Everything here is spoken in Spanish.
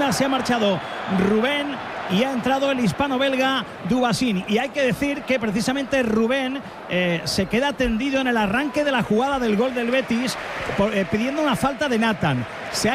jugada se ha marchado Rubén y ha entrado el hispano-belga Dubassin. Y hay que decir que precisamente Rubén se queda tendido en el arranque de la jugada del gol del Betis pidiendo una falta de Nathan.